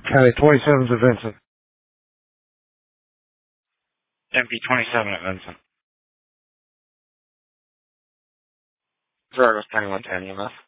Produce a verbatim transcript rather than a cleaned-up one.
County twenty-seven's at Vincent. M P twenty-seven at Vincent. Zaragoza County one ten E M S.